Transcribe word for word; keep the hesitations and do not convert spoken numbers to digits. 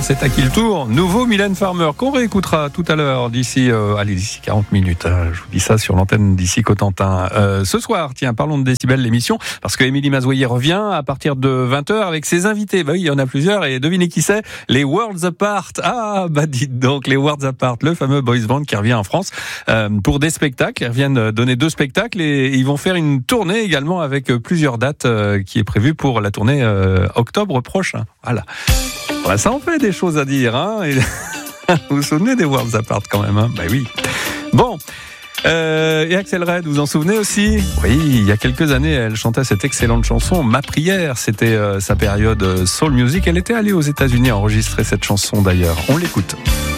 c'est à qui le tour. Nouveau Mylène Farmer qu'on réécoutera tout à l'heure d'ici, euh, allez, d'ici quarante minutes. Hein, je vous dis ça sur l'antenne d'ici Cotentin. Euh, ce soir, tiens, parlons de Décibel, l'émission, parce que Émilie Mazoyer revient à partir de vingt heures avec ses invités. Bah oui, il y en a plusieurs et devinez qui c'est? Les Worlds Apart. Ah, bah dites donc, les Worlds Apart, le fameux boys band qui revient en France euh, pour des spectacles. Ils reviennent donner deux spectacles et ils vont faire une tournée également avec plusieurs dates euh, qui est prévue pour la tournée euh, octobre prochain. Voilà. Bah, ça en fait des choses à dire, hein. Et vous vous souvenez des Worlds Apart quand même, hein? Bah oui. Bon. Euh, et Axel Red, vous en souvenez aussi? Oui, il y a quelques années, elle chantait cette excellente chanson, Ma prière. C'était euh, sa période soul music. Elle était allée aux États-Unis enregistrer cette chanson d'ailleurs. On l'écoute.